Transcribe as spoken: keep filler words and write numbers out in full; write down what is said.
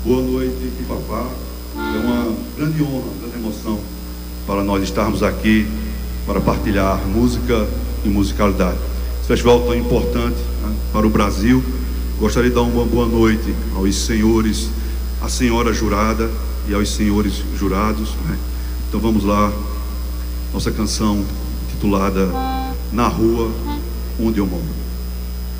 Boa noite, Papá. É uma grande honra, uma grande emoção para nós estarmos aqui para partilhar música e musicalidade. Esse festival tão importante, né, para o Brasil. Gostaria de dar uma boa noite aos senhores, à senhora jurada e aos senhores jurados, né? Então vamos lá, nossa canção titulada Na Rua Onde Eu Moro.